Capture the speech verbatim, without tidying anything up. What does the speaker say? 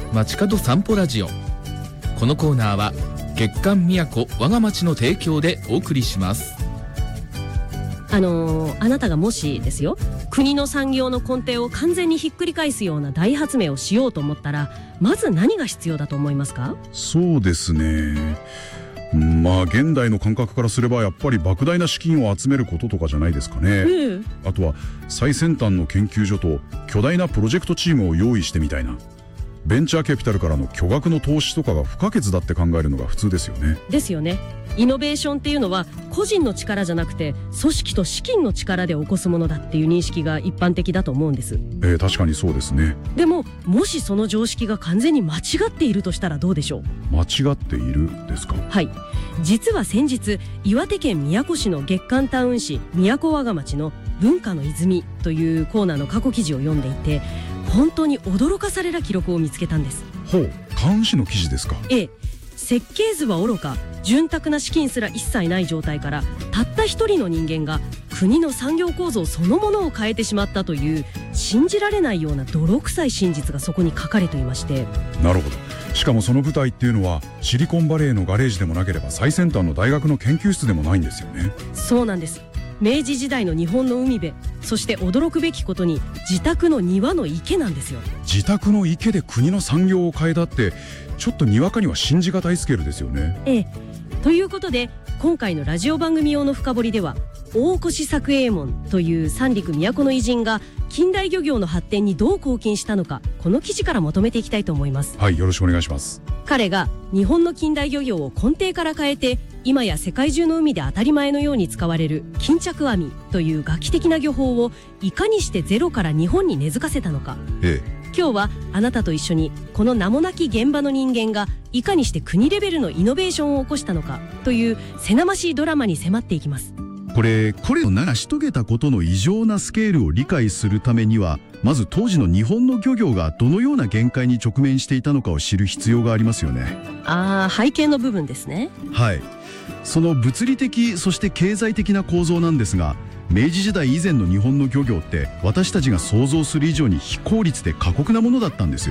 街角散歩ラジオ。このコーナーは月刊みやこ我が町の提供でお送りします。 あのー、あなたがもしですよ、国の産業の根底を完全にひっくり返すような大発明をしようと思ったら、まず何が必要だと思いますか？ そうですね、まあ現代の感覚からすればやっぱり莫大な資金を集めることとかじゃないですかね、うん、あとは最先端の研究所と巨大なプロジェクトチームを用意してみたいな、ベンチャーキャピタルからの巨額の投資とかが不可欠だって考えるのが普通ですよね。 ですよね。イノベーションっていうのは個人の力じゃなくて組織と資金の力で起こすものだっていう認識が一般的だと思うんです。 えー、確かにそうですね。 でももしその常識が完全に間違っているとしたらどうでしょう？ 間違っているですか？ はい、実は先日岩手県宮古市の月刊タウン誌宮古我が町の文化の泉というコーナーの過去記事を読んでいて、本当に驚かされる記録を見つけたんです。 ほう、タウン誌の記事ですか？ ええ、設計図はおろか潤沢な資金すら一切ない状態からたった一人の人間が国の産業構造そのものを変えてしまったという信じられないような泥臭い真実がそこに書かれていまして。 なるほど。しかもその舞台っていうのはシリコンバレーのガレージでもなければ最先端の大学の研究室でもないんですよね。 そうなんです。明治時代の日本の海辺、そして驚くべきことに自宅の庭の池なんですよ。 自宅の池で国の産業を変えたってちょっとにわかには信じがたいスケールですよね。 ええ、ということで今回のラジオ番組用の深掘りでは大越作右衛門という三陸都の偉人が近代漁業の発展にどう貢献したのか、この記事からまとめていきたいと思います。 はい、よろしくお願いします。 彼が日本の近代漁業を根底から変えて今や世界中の海で当たり前のように使われる巾着網という画期的な漁法をいかにしてゼロから日本に根付かせたのか、ええ、今日はあなたと一緒にこの名もなき現場の人間がいかにして国レベルのイノベーションを起こしたのかというせなましいドラマに迫っていきます。 これこれを成し遂げたことの異常なスケールを理解するためには、まず当時の日本の漁業がどのような限界に直面していたのかを知る必要がありますよね。 ああ、背景の部分ですね。 はい、その物理的そして経済的な構造なんですが、明治時代以前の日本の漁業って私たちが想像する以上に非効率で過酷なものだったんですよ。